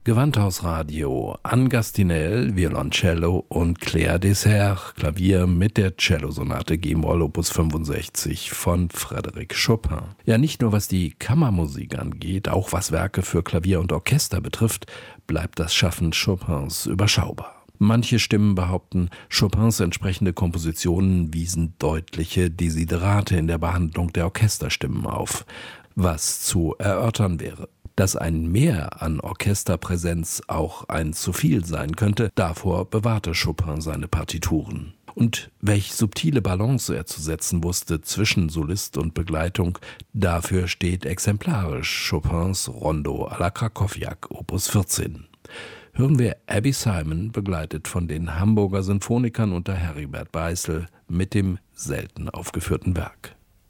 Gewandhausradio, Anne Gastinel, Violoncello und Claire Dessert, Klavier mit der Cellosonate G-Moll Opus 65 von Frédéric Chopin. Ja, nicht nur was die Kammermusik angeht, auch was Werke für Klavier und Orchester betrifft, bleibt das Schaffen Chopins überschaubar. Manche Stimmen behaupten, Chopins entsprechende Kompositionen wiesen deutliche Desiderate in der Behandlung der Orchesterstimmen auf, was zu erörtern wäre. Dass ein Mehr an Orchesterpräsenz auch ein zu viel sein könnte, davor bewahrte Chopin seine Partituren. Und welch subtile Balance er zu setzen wusste zwischen Solist und Begleitung, dafür steht exemplarisch Chopins Rondo à la Krakowiak, Opus 14. Hören wir Abby Simon, begleitet von den Hamburger Sinfonikern unter Heribert Beißel, mit dem selten aufgeführten Werk.